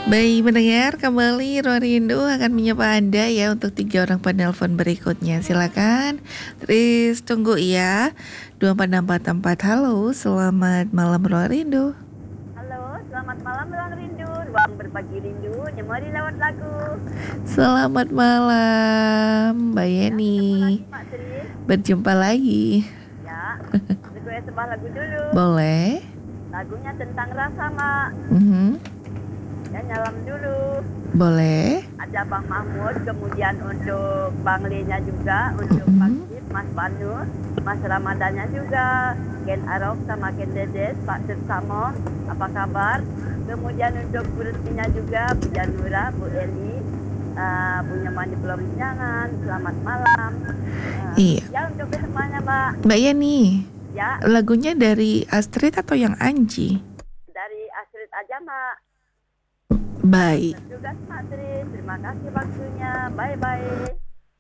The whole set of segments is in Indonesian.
Baik, mendengar kembali Ruang Rindu akan menyapa Anda ya untuk 3 orang penelpon berikutnya. Silakan. Terus tunggu ya. 2464. Halo, selamat malam Ruang Rindu. Halo, selamat malam Ruang Rindu, ruang berbagi rindu, nyemori lewat lagu. Selamat malam, Mbak Ya, Yeni. ketemu lagi Pak Tri. Berjumpa lagi. Ya, request sebuah lagu dulu. Boleh? Lagunya tentang rasa, Mak. Ya, nyalam dulu. Boleh? Ada Bang Mahmud, kemudian untuk Bang Lenya juga, untuk Pak Kip, Mas Banu, Mas Ramadannya juga, Ken Arok sama Ken Dedes, Pak Sursamo, apa kabar? Kemudian untuk Bu Rutinya juga, Bu Janura, Bu Eli, Bu Nyamani Pulau Jangan, selamat malam. Iya. Ya, untuk kesemuanya, Mbak. Mbak Yeni, Ya, lagunya dari Astrid atau yang Anji? dari Astrid aja, Mak. Baik. Tugas Mak Tri, terima kasih waktunya. Bye-bye.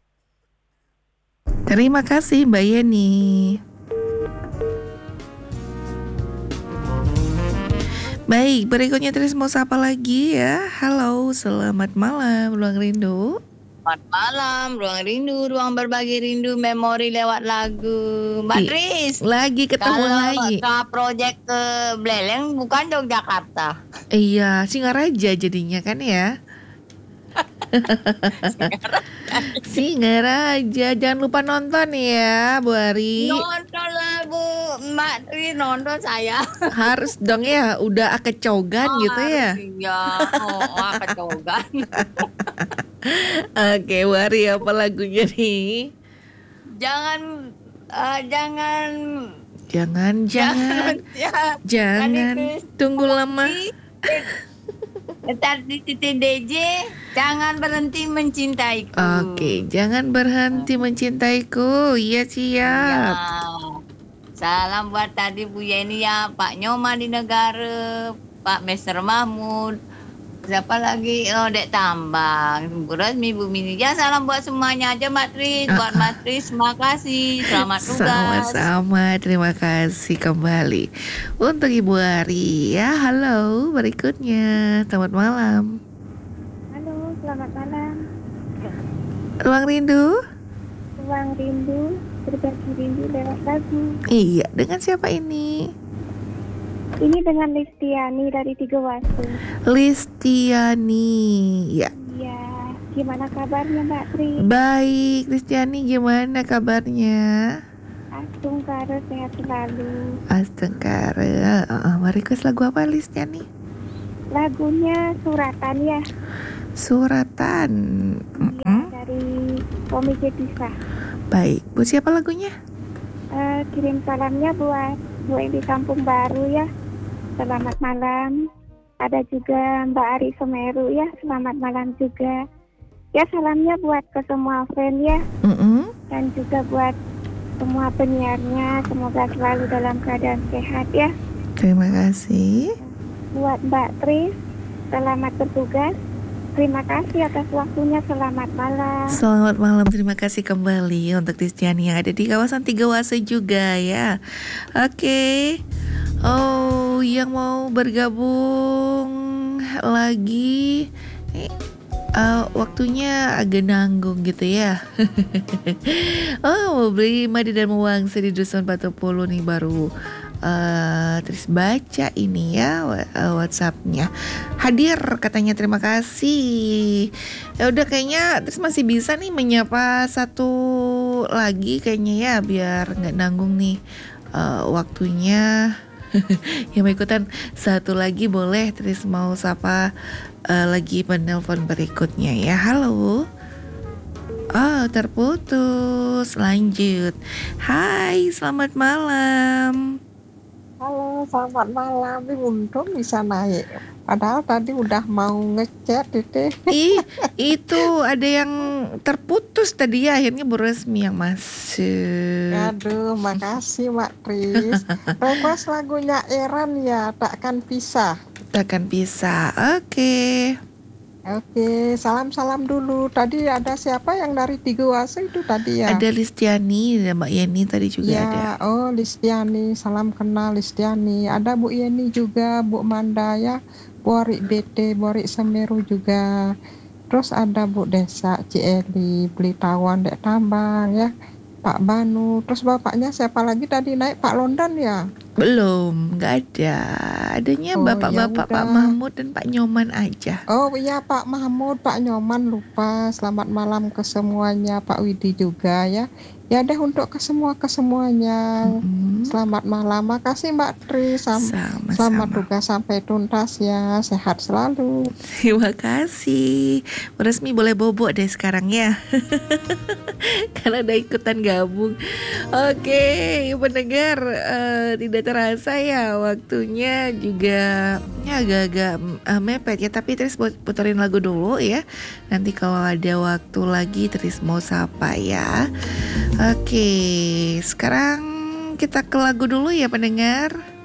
Terima kasih Mbak Yeni. Baik, berikutnya terus mau sapa lagi ya. Halo, selamat malam Ruang Rindu. Selamat malam, Ruang Rindu, ruang berbagi rindu, memori lewat lagu. Mbak Tris, Lagi ketemu lagi. Kalau project ke Beleleng bukan Yogyakarta. Iya, Singaraja jadinya kan ya. Singaraja, jangan lupa nonton ya Bu Ari. Nonton lah Bu, Mbak Tris nonton saya. Harus dong ya, udah kecogan gitu ya. Iya, kecogan. Oke, Bu Ari apa lagunya nih? Jangan tunggu lama. Tadi titik DJ, jangan berhenti mencintaiku. Oke, jangan berhenti mencintaiku. Iya siap. Ya. Salam buat tadi Bu Yeni ya, Pak Nyoma di negara, Pak Mr. Mahmud. Siapa lagi? Oh, Dek Tambang, Bu Rasmi, Bu Mini. Ya, salam buat semuanya aja, Mbak Tris. Buat Mbak Tris, terima kasih. Selamat tugas. Sama-sama, terima kasih kembali. Untuk Ibu Ari ya, halo berikutnya. Selamat malam. Halo, selamat malam. Ruang Rindu? Ruang Rindu, berbagi rindu lewat lagu. Iya, dengan siapa ini? Ini dengan Listiani dari Tiga Wasu. Listiani, ya. Iya, gimana kabarnya Mbak Tri? Baik, Listiani gimana kabarnya? Astungkara sehat selalu. Astungkara, request lagu apa Listiani? Lagunya Suratan ya. Suratan. Iya, dari Komika Disa. Baik, buat siapa lagunya? Kirim salamnya buat Bu di Kampung Baru ya. Selamat malam. Ada juga Mbak Ari Semeru ya. Selamat malam juga. Ya, salamnya buat ke semua fan ya. Dan juga buat semua penyiarnya. Semoga selalu dalam keadaan sehat ya. Terima kasih. Buat Mbak Tris, selamat bertugas. Terima kasih atas waktunya. Selamat malam. Selamat malam, terima kasih kembali untuk Listiani yang ada di kawasan Tiga Wase juga ya. Oke. Oh, yang mau bergabung lagi waktunya agak nanggung gitu ya. Oh, mau beli madu dan mewangsa di Dusun Batu Pulu nih baru terus baca ini ya WhatsAppnya. Hadir katanya, terima kasih. Ya udah, kayaknya terus masih bisa nih menyapa satu lagi kayaknya ya, biar nggak nanggung nih waktunya. Yang mau ikutan satu lagi boleh, terus mau sapa lagi penelpon berikutnya ya. Halo. Oh, terputus. Lanjut. Hai, selamat malam. Halo, selamat malam. Untung bisa naik. Padahal tadi udah mau ngechat itu. Itu ada yang terputus tadi ya, akhirnya Bu Resmi yang masuk. Aduh, makasih Mak Tris. Request lagunya Eran ya, takkan pisah. Takkan pisah. Oke. Oke, salam-salam dulu. Tadi ada siapa yang dari Tiga Wase itu tadi ya? Ada Listiani dan Mbak Yeni tadi juga ya, ada. Oh, Listiani, salam kenal Listiani. Ada Bu Yeni juga, Bu Manda ya. Borik BT, Borik Semeru juga. Terus ada Bu Desa Cieli, Beli Tawan Dek Tambang ya, Pak Banu. Terus bapaknya siapa lagi tadi naik, Pak Londan ya? Belum, nggak ada. Adanya Oh ya bapak-bapak Pak udah. Mahmud dan Pak Nyoman aja. Oh iya Pak Mahmud, Pak Nyoman lupa. Selamat malam ke semuanya, Pak Widi juga ya. Ya deh untuk kesemuanya. Mm-mm. Selamat malam. Makasih Mbak Tri. Selamat Sama-sama. tugas sampai tuntas ya. Sehat selalu. Terima kasih. Bu Resmi boleh bobo deh sekarang ya. Karena udah ikutan gabung. Oke, pendengar, tidak terasa ya waktunya juga ya agak-agak mepet ya. Tapi Tris puterin lagu dulu ya. Nanti kalau ada waktu lagi Tris mau sapa ya. Oke, sekarang kita ke lagu dulu ya pendengar.